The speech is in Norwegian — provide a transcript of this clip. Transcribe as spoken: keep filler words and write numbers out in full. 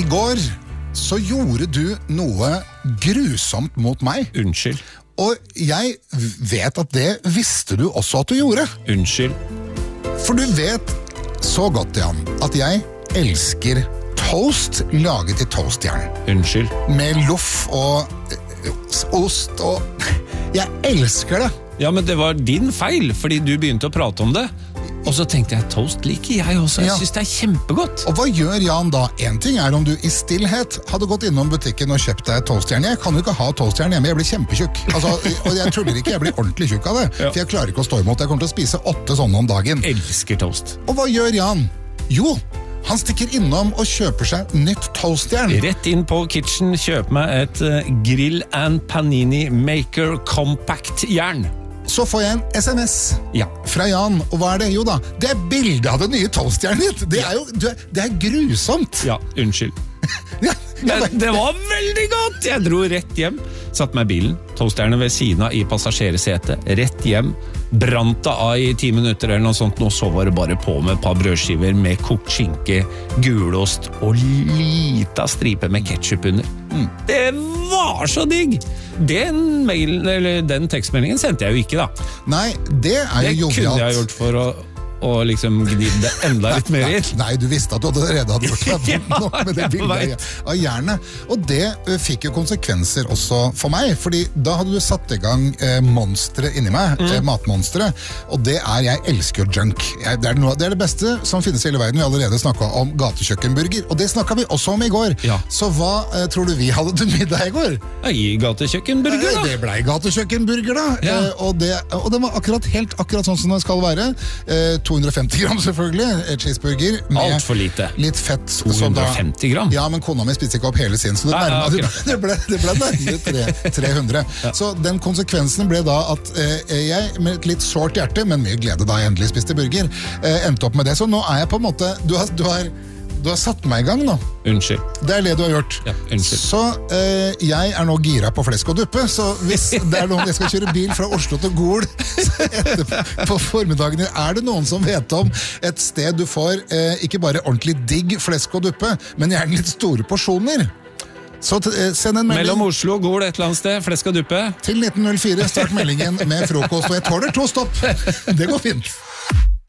I går så gjorde du noe grusomt mot meg. Unnskyld. Og jeg vet at det visste du også at du gjorde. Unnskyld. For du vet så godt, Jan, at jeg elsker toast laget i toastjern. Unnskyld. Med loff og øh, ost og... Jeg elsker det. Ja, men det var din feil, fordi du begynte å prate om det. Og så tenkte jeg, toast liker jeg også. Jeg Ja. synes det er kjempegodt. Og hva gjør Jan da? En ting er om du i stillhet hadde gått innom butikken og kjøpt deg toastjern. Jeg kan jo ikke ha toastjern hjemme, jeg blir kjempetjukk. Altså, og jeg tuller ikke, jeg blir ordentlig tjukk av det. Ja. For jeg klarer ikke å stå imot. Jeg kommer til å spise åtte sånne om dagen. Elsker toast. Og hva gjør Jan? Jo, han stikker innom og kjøper seg nytt toastjern. Rett inn på Kitchen, kjøp meg et uh, Grill and Panini Maker Compact jern. Så får jeg en S M S Ja. fra Jan, og hva er det? Jo da, det er bildet av det nye toastjernet ditt. Det er jo, det er, det er grusomt. Ja, unnskyld. Ja, Men det var veldig godt! Jeg dro rett hjem, satt meg i bilen, toastjernet ved siden av i passasjersetet, rett hjem, brant det av i ti minutter eller noe sånt, og så var det bare på med et par brødskiver med kokt skinke, gulost og lita stripe med ketchup under. Mm. Det var så digg! Den, mailen, eller den tekstmeldingen sendte jeg jo ikke, da. Nei, det er Det jo kunne jovialt. jeg gjort for å og liksom gnidde det enda litt mer inn. Nei, du visste at du allerede hadde gjort det Ja, nok med det jeg bildet vet. av jernet. Og det ø, fikk jo konsekvenser også for meg, fordi da hadde du satt i gang eh, monstre inni meg, Mm. eh, matmonstre, og det er, jeg elsker jo junk. Jeg, det, er noe, det er det beste som finnes i hele verden. Vi har allerede snakket om gatekjøkkenburger, og det snakket vi også om i går. Ja. Så hva eh, tror du vi hadde til middag i går? I gatekjøkkenburger, Eh, da. Det ble gatekjøkkenburger da, Ja. eh, og, det, og det var akkurat helt akkurat sånn som det skal være. Eh, to hundre og femti gram selvfølgelig, et cheeseburger med Alt for lite. litt fett. to hundre og femti gram? Ja, men kona mi spiste ikke opp hele sin, så det, Nei, ja, nærmere, akkurat. det ble, det ble nærmere tre- tre hundre. Så den konsekvensen ble da at eh, jeg, med et litt sårt hjerte, men mye glede da jeg endelig spiste burger, eh, endte opp med det. Så nå er jeg på en måte, du har, du har, du har satt meg i gang nå. Unnskyld. Det er det du har gjort. Ja, unnskyld. Så eh, jeg er nå gira på flesk og duppe, så hvis det er noen jeg skal kjøre bil fra Oslo til Gol etterpå på formiddagen, er det noen som vet om et sted du får eh, ikke bare ordentlig digg flesk og duppe, men gjerne litt store porsjoner? Så t- eh, send en melding Mellom Oslo og Gol et eller annet sted, flesk og duppe. til nitten null fire, start meldingen med frokost, og jeg tåler to stopp. Det går fint.